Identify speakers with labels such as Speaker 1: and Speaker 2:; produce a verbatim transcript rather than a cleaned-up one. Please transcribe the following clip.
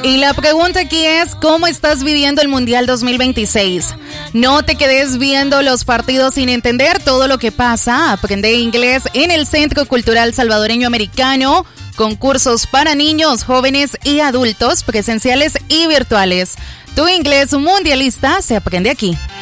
Speaker 1: Y la pregunta aquí es, ¿cómo estás viviendo el Mundial dos mil veintiséis? No te quedes viendo los partidos sin entender todo lo que pasa. Aprende inglés en el Centro Cultural Salvadoreño Americano, con cursos para niños, jóvenes y adultos, presenciales y virtuales. Tu inglés mundialista se aprende aquí.